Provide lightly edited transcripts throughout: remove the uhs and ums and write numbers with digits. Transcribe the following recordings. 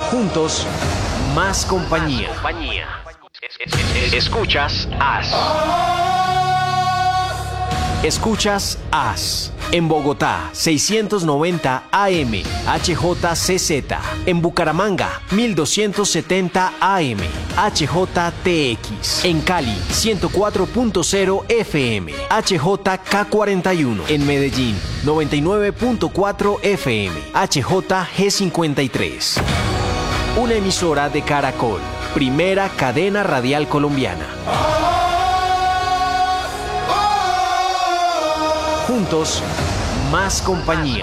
Juntos, más compañía. Escuchas AS. Escuchas AS. En Bogotá, 690 AM, HJCZ. En Bucaramanga, 1270 AM, HJTX. En Cali, 104.0 FM, HJK41. En Medellín, 99.4 FM, HJG53. Una emisora de Caracol, primera cadena radial colombiana. Juntos, más compañía.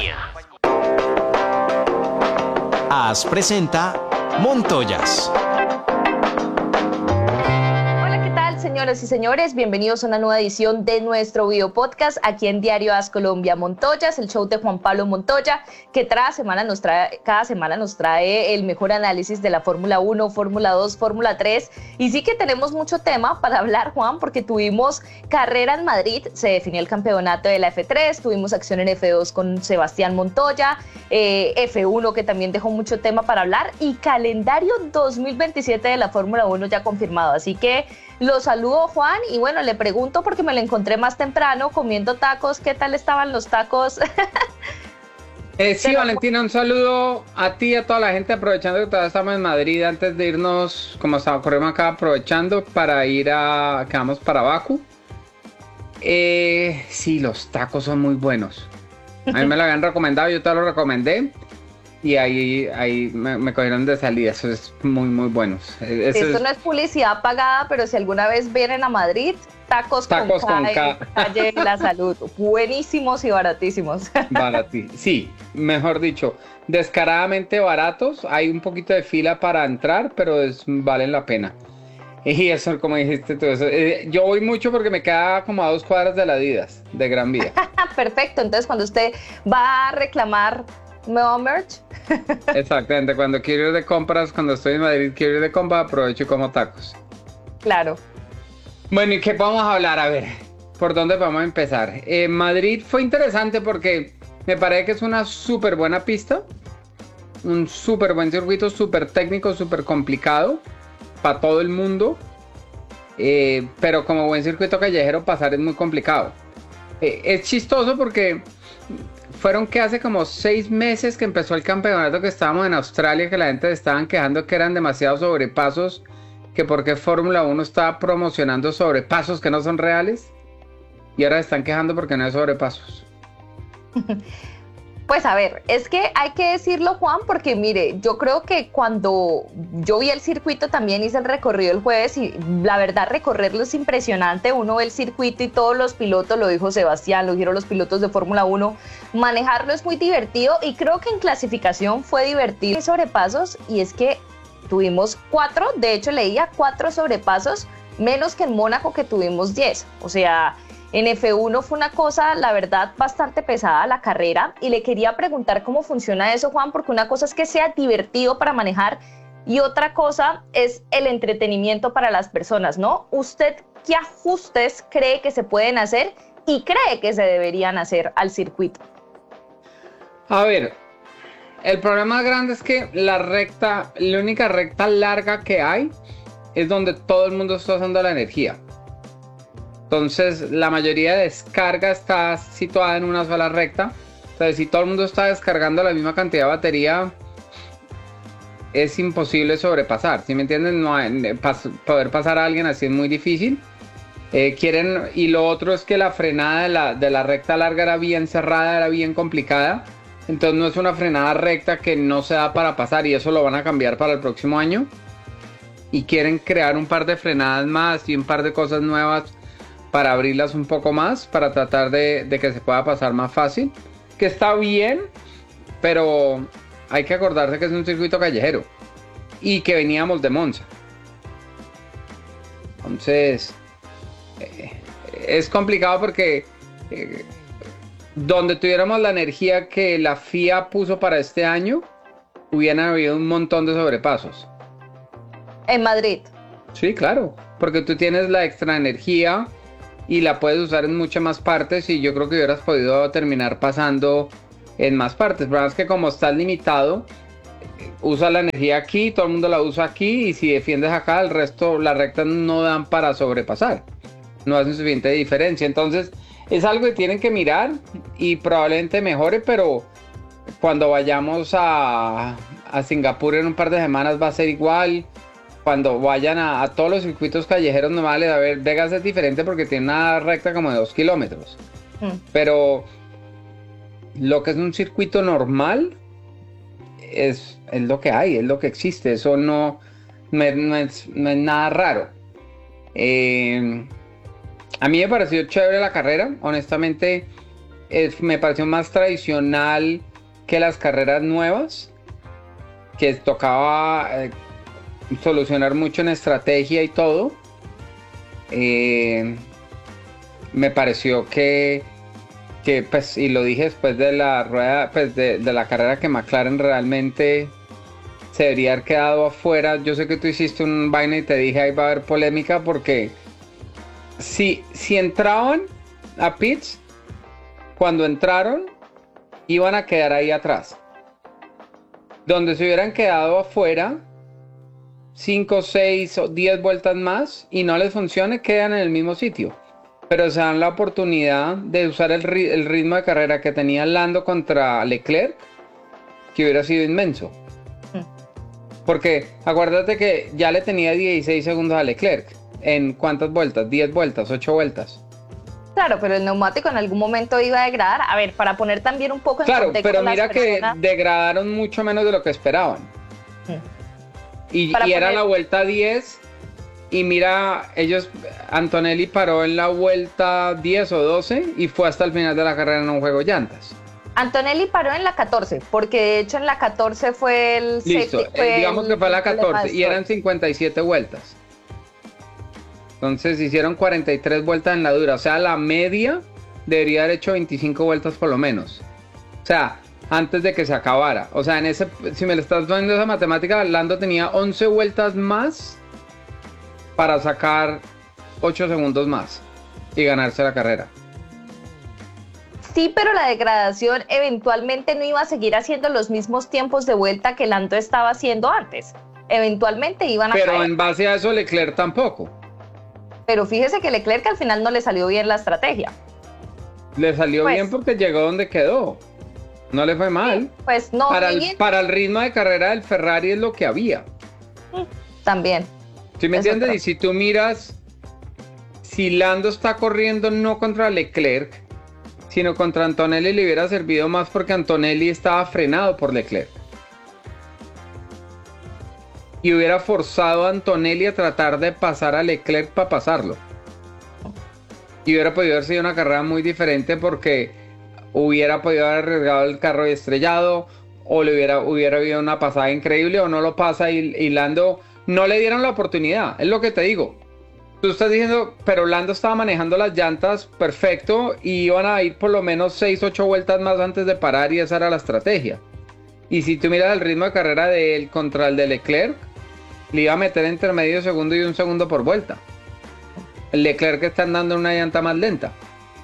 AS presenta Montoyas. Señoras y señores, bienvenidos a una nueva edición de nuestro video podcast aquí en Diario AS Colombia. Montoyas, el show de Juan Pablo Montoya, que cada semana nos trae el mejor análisis de la Fórmula 1, Fórmula 2, Fórmula 3. Y sí que tenemos mucho tema para hablar, Juan, porque tuvimos carrera en Madrid, se definió el campeonato de la F3, tuvimos acción en F2 con Sebastián Montoya, F1 que también dejó mucho tema para hablar, y calendario 2027 de la Fórmula 1 ya confirmado. Así que lo saludo, Juan, y bueno, le pregunto porque me lo encontré más temprano comiendo tacos. ¿Qué tal estaban los tacos? Sí, Valentina, un saludo a ti y a toda la gente, aprovechando que todavía estamos en Madrid, antes de irnos, como corremos acá, aprovechando para que vamos para Bakú. Sí, los tacos son muy buenos. A mí me lo habían recomendado, yo te lo recomendé. Y ahí me cogieron de salida. Eso es muy, muy bueno. Esto no es publicidad pagada, pero si alguna vez vienen a Madrid, tacos con K. Calle La Salud. Buenísimos y baratísimos. Sí, mejor dicho, descaradamente baratos. Hay un poquito de fila para entrar, pero valen la pena. Y eso, como dijiste tú, yo voy mucho porque me queda como a 2 cuadras de la Adidas, de Gran Vía. Perfecto, entonces cuando usted va a reclamar nuevo merch. Exactamente, cuando quiero ir de compras, cuando estoy en Madrid, quiero ir de compras, aprovecho y como tacos. Claro. Bueno, ¿y qué vamos a hablar? A ver, ¿por dónde vamos a empezar? Madrid fue interesante porque me parece que es una súper buena pista, un súper buen circuito, súper técnico, súper complicado para todo el mundo, pero como buen circuito callejero pasar es muy complicado. Es chistoso porque fueron que hace como 6 meses que empezó el campeonato, que estábamos en Australia, que la gente se estaban quejando que eran demasiados sobrepasos, que porque Fórmula 1 estaba promocionando sobrepasos que no son reales, y ahora se están quejando porque no hay sobrepasos. Pues a ver, es que hay que decirlo, Juan, porque mire, yo creo que cuando yo vi el circuito también hice el recorrido el jueves y la verdad recorrerlo es impresionante. Uno ve el circuito y todos los pilotos, lo dijo Sebastián, lo dijeron los pilotos de Fórmula 1, manejarlo es muy divertido y creo que en clasificación fue divertido. Hay sobrepasos y es que tuvimos 4, de hecho leía 4 sobrepasos, menos que en Mónaco que tuvimos 10, o sea... En F1 fue una cosa, la verdad, bastante pesada la carrera y le quería preguntar cómo funciona eso, Juan, porque una cosa es que sea divertido para manejar y otra cosa es el entretenimiento para las personas, ¿no? ¿Usted qué ajustes cree que se pueden hacer y cree que se deberían hacer al circuito? A ver, el problema más grande es que la única recta larga que hay es donde todo el mundo está usando la energía. Entonces, la mayoría de descarga está situada en una sola recta. Entonces, si todo el mundo está descargando la misma cantidad de batería, es imposible sobrepasar. ¿Sí me entienden? Poder pasar a alguien así es muy difícil. Y lo otro es que la frenada de la recta larga era bien cerrada, era bien complicada. Entonces, no es una frenada recta que no se da para pasar, y eso lo van a cambiar para el próximo año. Y quieren crear un par de frenadas más y un par de cosas nuevas para abrirlas un poco más, para tratar de que se pueda pasar más fácil, que está bien, pero hay que acordarse que es un circuito callejero y que veníamos de Monza. Entonces es complicado porque donde tuviéramos la energía que la FIA puso para este año, hubieran habido un montón de sobrepasos. En Madrid. Sí, claro, porque tú tienes la extra energía y la puedes usar en muchas más partes, y yo creo que hubieras podido terminar pasando en más partes. Pero es que como estás limitado, usa la energía aquí, todo el mundo la usa aquí, y si defiendes acá, el resto, las rectas no dan para sobrepasar, no hacen suficiente diferencia. Entonces es algo que tienen que mirar y probablemente mejore, pero cuando vayamos a Singapur en un par de semanas va a ser igual. Cuando vayan a todos los circuitos callejeros normales, a ver, Vegas es diferente porque tiene una recta como de 2 kilómetros. Pero lo que es un circuito normal es lo que hay, es lo que existe. Eso no es nada raro. A mí me pareció chévere la carrera. Honestamente, me pareció más tradicional que las carreras nuevas, que tocaba solucionar mucho en estrategia y todo. Me pareció que pues, y lo dije después de la rueda, pues de la carrera, que McLaren realmente se debería haber quedado afuera. Yo sé que tú hiciste un vaina y te dije ahí va a haber polémica, porque si entraban a pits, cuando entraron iban a quedar ahí atrás. Donde se hubieran quedado afuera 5, 6 o 10 vueltas más y no les funcione, quedan en el mismo sitio. Pero se dan la oportunidad de usar el ritmo de carrera que tenía Lando contra Leclerc, que hubiera sido inmenso. Porque acuérdate que ya le tenía 16 segundos a Leclerc. ¿En cuántas vueltas? 10 vueltas, 8 vueltas. Claro, pero el neumático en algún momento iba a degradar. A ver, para poner también un poco en claro, contexto. Pero mira que degradaron mucho menos de lo que esperaban. Y era la vuelta 10. Y mira, Antonelli paró en la vuelta 10 o 12 y fue hasta el final de la carrera en un juego de llantas. Antonelli paró en la 14, porque de hecho en la 14 fue el... Listo, digamos que fue la 14 y eran 57 vueltas. Entonces hicieron 43 vueltas en la dura, o sea, la media debería haber hecho 25 vueltas por lo menos. O sea, antes de que se acabara. O sea, si me le estás dando esa matemática, Lando tenía 11 vueltas más para sacar 8 segundos más y ganarse la carrera. Sí, pero la degradación eventualmente no iba a seguir haciendo los mismos tiempos de vuelta que Lando estaba haciendo antes. Eventualmente iban a Pero caer. En base a eso Leclerc tampoco. Pero fíjese que Leclerc al final no le salió bien la estrategia. Le salió bien porque llegó donde quedó. No le fue mal. Pues no. Para el ritmo de carrera del Ferrari es lo que había. También. ¿Sí me entiendes? Y si tú miras, si Lando está corriendo no contra Leclerc, sino contra Antonelli, le hubiera servido más porque Antonelli estaba frenado por Leclerc. Y hubiera forzado a Antonelli a tratar de pasar a Leclerc para pasarlo. Y hubiera podido haber sido una carrera muy diferente, porque hubiera podido haber arriesgado el carro y estrellado, o le hubiera habido una pasada increíble, o no lo pasa y Lando no le dieron la oportunidad. Es lo que te digo. Tú estás diciendo, pero Lando estaba manejando las llantas perfecto y iban a ir por lo menos 6, 8 vueltas más antes de parar, y esa era la estrategia. Y si tú miras el ritmo de carrera de él contra el de Leclerc, le iba a meter entre medio segundo y 1 segundo por vuelta. El Leclerc está andando en una llanta más lenta.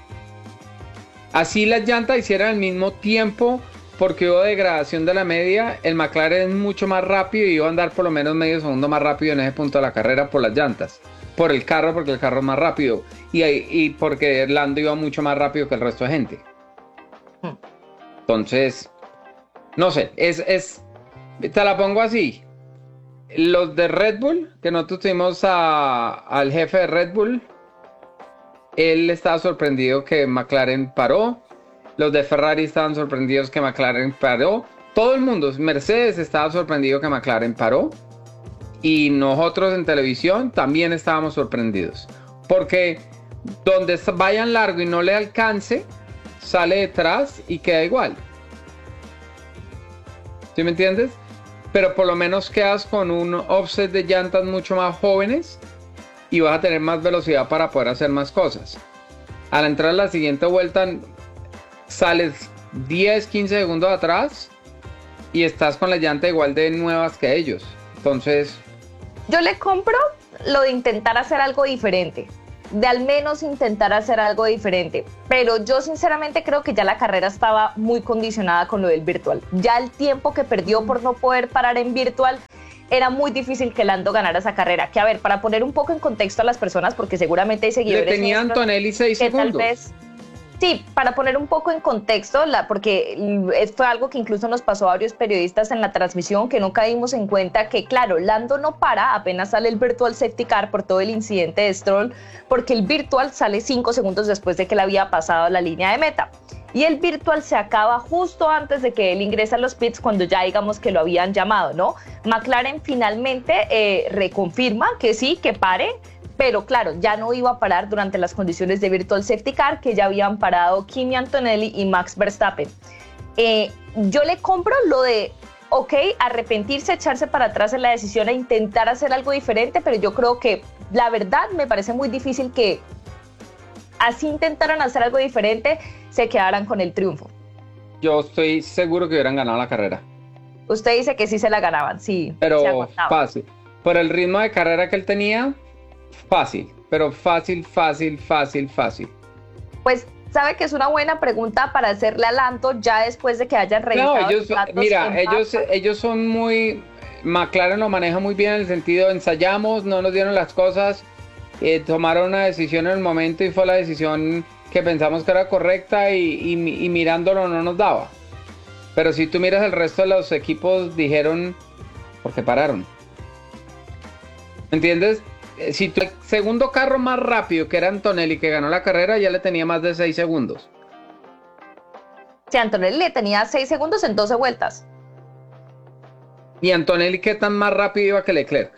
Así las llantas hicieran el mismo tiempo, porque hubo degradación de la media, el McLaren es mucho más rápido y iba a andar por lo menos medio segundo más rápido en ese punto de la carrera por las llantas. Por el carro, porque el carro es más rápido. Y porque Lando iba mucho más rápido que el resto de gente. Entonces, no sé, te la pongo así. Los de Red Bull, que nosotros tuvimos al jefe de Red Bull, él estaba sorprendido que McLaren paró. Los de Ferrari estaban sorprendidos que McLaren paró. Todo el mundo, Mercedes estaba sorprendido que McLaren paró. Y nosotros en televisión también estábamos sorprendidos. Porque donde vayan largo y no le alcance, sale detrás y queda igual. ¿Sí me entiendes? Pero por lo menos quedas con un offset de llantas mucho más jóvenes y vas a tener más velocidad para poder hacer más cosas. Al entrar a la siguiente vuelta, sales 10, 15 segundos atrás y estás con la llanta igual de nuevas que ellos. Entonces, yo le compro lo de intentar hacer algo diferente. de al menos intentar hacer algo diferente. Pero yo sinceramente creo que ya la carrera estaba muy condicionada con lo del virtual. Ya el tiempo que perdió por no poder parar en virtual, era muy difícil que Lando ganara esa carrera. Que a ver, para poner un poco en contexto a las personas, porque seguramente hay seguidores... Le tenía Antonelli 6 segundos. Tal vez, sí, para poner un poco en contexto, porque fue algo que incluso nos pasó a varios periodistas en la transmisión, que no caímos en cuenta que, claro, Lando no para apenas sale el Virtual Safety Car por todo el incidente de Stroll, porque el Virtual sale 5 segundos después de que él había pasado la línea de meta. Y el Virtual se acaba justo antes de que él ingrese a los pits, cuando ya digamos que lo habían llamado, ¿no? McLaren finalmente reconfirma que sí, que pare, pero claro, ya no iba a parar durante las condiciones de Virtual Safety Car que ya habían parado Kimi Antonelli y Max Verstappen. Yo le compro lo de, ok, arrepentirse, echarse para atrás en la decisión e intentar hacer algo diferente, pero yo creo que la verdad me parece muy difícil que así intentaran hacer algo diferente, se quedaran con el triunfo. Yo estoy seguro que hubieran ganado la carrera. Usted dice que sí se la ganaban, sí. Pero fácil. Por el ritmo de carrera que él tenía, fácil. Pero fácil. Pues sabe que es una buena pregunta para hacerle a Lando ya después de que hayan revisado. No, ellos son muy... McLaren lo maneja muy bien en el sentido, ensayamos, no nos dieron las cosas, tomaron una decisión en el momento y fue la decisión que pensamos que era correcta y mirándolo no nos daba. Pero si tú miras el resto de los equipos, dijeron, porque pararon. ¿Entiendes? Si tu segundo carro más rápido, que era Antonelli, que ganó la carrera, ya le tenía más de 6 segundos. Sí, Antonelli le tenía 6 segundos en 12 vueltas. ¿Y Antonelli qué tan más rápido iba que Leclerc?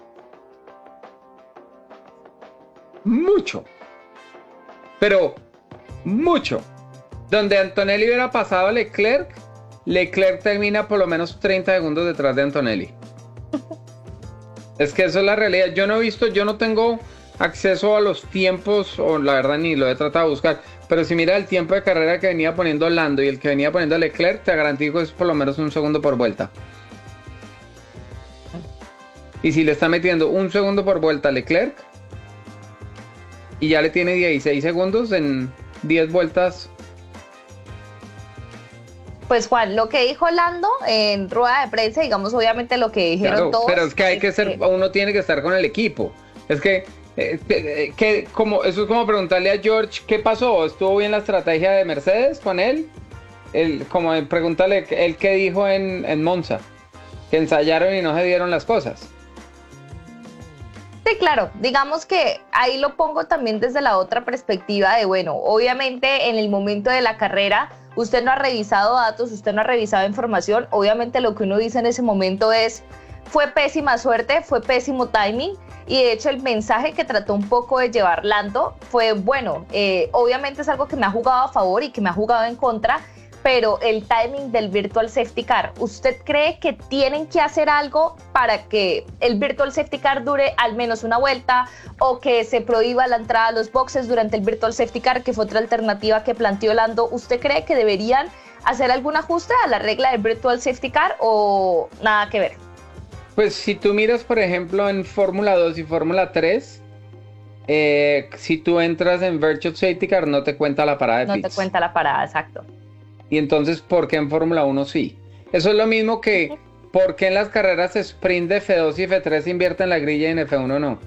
Mucho. Pero mucho. Donde Antonelli hubiera pasado a Leclerc termina por lo menos 30 segundos detrás de Antonelli. Es que eso es la realidad. Yo no tengo acceso a los tiempos, o la verdad ni lo he tratado de buscar, pero si mira el tiempo de carrera que venía poniendo Lando y el que venía poniendo Leclerc, te garantizo que es por lo menos 1 segundo por vuelta. Y si le está metiendo 1 segundo por vuelta a Leclerc y ya le tiene 16 segundos en 10 vueltas. Pues Juan, lo que dijo Lando en rueda de prensa, digamos, obviamente lo que dijeron claro, todos. pero es que uno tiene que estar con el equipo. Es que eso es como preguntarle a George qué pasó, ¿estuvo bien la estrategia de Mercedes con él? Como preguntarle él qué dijo en Monza, que ensayaron y no se dieron las cosas. Sí, claro, digamos que ahí lo pongo también desde la otra perspectiva de, bueno, obviamente en el momento de la carrera usted no ha revisado datos, usted no ha revisado información, obviamente lo que uno dice en ese momento es, fue pésima suerte, fue pésimo timing, y de hecho el mensaje que trató un poco de llevar Lando fue, bueno, obviamente es algo que me ha jugado a favor y que me ha jugado en contra, pero el timing del Virtual Safety Car, ¿usted cree que tienen que hacer algo para que el Virtual Safety Car dure al menos una vuelta, o que se prohíba la entrada a los boxes durante el Virtual Safety Car, que fue otra alternativa que planteó Lando? ¿Usted cree que deberían hacer algún ajuste a la regla del Virtual Safety Car o nada que ver? Pues si tú miras, por ejemplo, en Fórmula 2 y Fórmula 3, si tú entras en Virtual Safety Car no te cuenta la parada de pits. No te cuenta la parada, exacto. Y entonces, ¿por qué en Fórmula 1 sí? Eso es lo mismo que, ¿por qué en las carreras sprint de F2 y F3 se invierte en la grilla y en F1 no?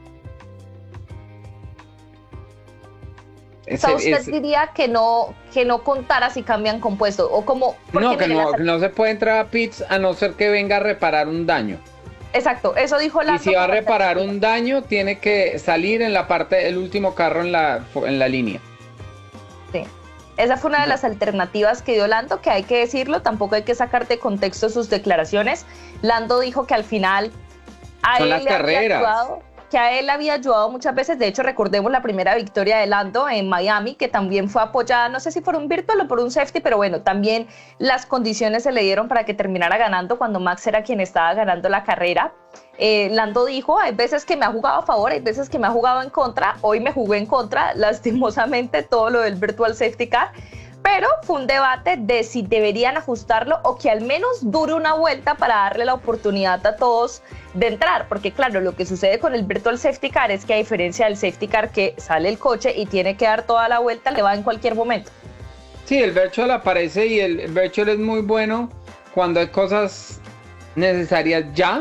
O sea, usted diría que no contara si cambian compuesto, o como... No, que no se puede entrar a pits a no ser que venga a reparar un daño. Exacto, eso dijo Lando. Y si va a reparar un daño, tiene que salir en la parte, el último carro en la línea. Sí. Esa fue una de las alternativas que dio Lando, que hay que decirlo, tampoco hay que sacar de contexto sus declaraciones. Lando dijo que al final son las carreras. Que a él había ayudado muchas veces. De hecho, recordemos la primera victoria de Lando en Miami, que también fue apoyada, no sé si por un virtual o por un safety, pero bueno, también las condiciones se le dieron para que terminara ganando cuando Max era quien estaba ganando la carrera. Lando dijo, hay veces que me ha jugado a favor, hay veces que me ha jugado en contra, hoy me jugué en contra, lastimosamente todo lo del Virtual Safety Car, pero fue un debate de si deberían ajustarlo o que al menos dure una vuelta para darle la oportunidad a todos de entrar, porque claro, lo que sucede con el Virtual Safety Car es que a diferencia del Safety Car que sale el coche y tiene que dar toda la vuelta, le va en cualquier momento. Sí, el Virtual aparece y el Virtual es muy bueno cuando hay cosas necesarias ya,